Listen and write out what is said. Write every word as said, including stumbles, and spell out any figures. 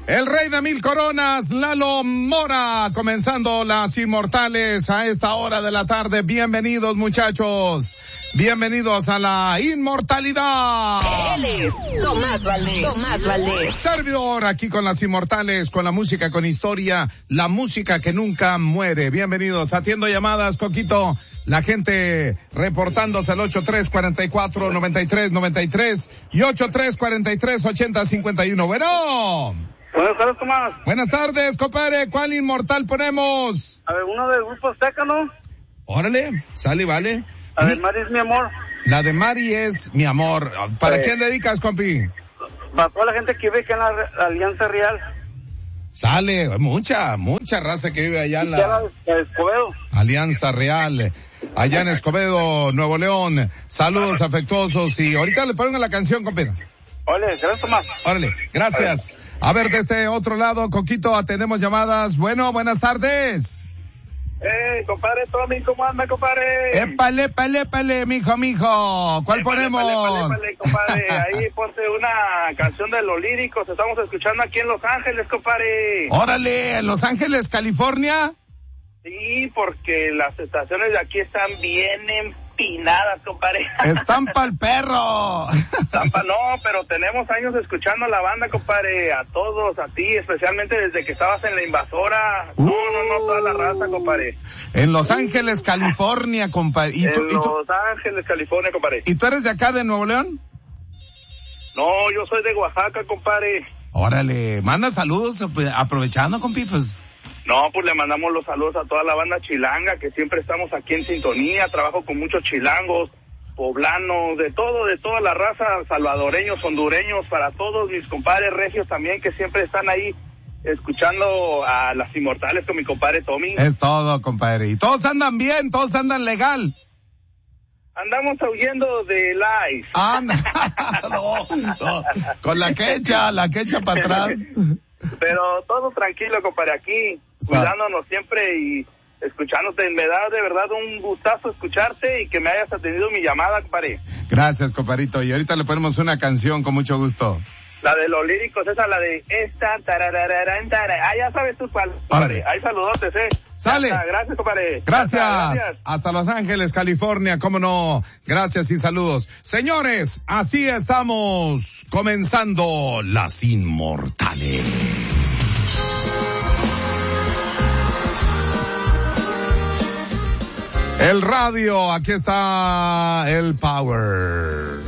El rey de mil coronas, Lalo Mora, comenzando las Inmortales a esta hora de la tarde. Bienvenidos, muchachos. Bienvenidos a la inmortalidad. Él es Tomás Valdés. Tomás Valdés. Servidor aquí con las Inmortales, con la música, con historia, la música que nunca muere. Bienvenidos. Atiendo llamadas, Coquito. La gente reportándose al ocho tres cuatro cuatro, nueve tres nueve tres y ocho tres cuatro tres, ocho cero cinco uno. Bueno. Buenas tardes, Tomás. Buenas tardes, compadre. ¿Cuál inmortal ponemos? A ver, uno del grupo Azteca, ¿no? Órale, sale, vale. A ver, Mari es mi amor. La de Mari es mi amor. ¿Para Eh. quién dedicas, compi? Para toda la gente que vive aquí en la, la Alianza Real. Sale, mucha, mucha raza que vive allá en Ya la, la la de Escobedo. Alianza Real, allá en Escobedo, Nuevo León. Saludos afectuosos y ahorita le pongo la canción, compi. Ole, gracias, Tomás. Órale, gracias. A ver, de este otro lado, Coquito, atendemos llamadas. Bueno, buenas tardes. Eh, compadre Tommy, ¿cómo anda, compadre? Épale, épale, épale, mijo, mijo. ¿Cuál Épale, ponemos? épale, épale, épale, compadre. Ahí ponte una canción de los líricos. Estamos escuchando aquí en Los Ángeles, compadre. Órale, en Los Ángeles, California. Sí, porque las estaciones de aquí están bien empinadas, compadre. Están pa'l perro. Tampa, no, pero tenemos años escuchando la banda, compadre, a todos, a ti, especialmente desde que estabas en la invasora. No, no, no, toda la raza, compadre. En Los Ángeles, California, compadre. ¿Y En tú, y tú, Los Ángeles, California, compadre. ¿Y tú eres de acá, de Nuevo León? No, yo soy de Oaxaca, compadre. Órale, manda saludos, pues, aprovechando, compi, pues. No, pues le mandamos los saludos a toda la banda chilanga, que siempre estamos aquí en sintonía. Trabajo con muchos chilangos, poblanos, de todo, de toda la raza, salvadoreños, hondureños, para todos mis compadres regios también, que siempre están ahí escuchando a las Inmortales con mi compadre Tommy. Es todo, compadre. Y todos andan bien, todos andan legal. Andamos huyendo de lies. Anda, no, no, con la quecha, la quecha para atrás. Pero todo tranquilo, compadre, aquí, cuidándonos siempre y escuchándote. Me da de verdad un gustazo escucharte y que me hayas atendido mi llamada, compadre. Gracias, compadrito. Y ahorita le ponemos una canción con mucho gusto. La de los líricos, esa, la de esta, tarararán, tara. Ah, ya sabes tú cuál, compadre. Hay saludotes, eh. Sale. Hasta, gracias, compadre. Gracias. Hasta, gracias. Hasta Los Ángeles, California, cómo no. Gracias y saludos. Señores, así estamos comenzando las Inmortales. El radio, aquí está el power.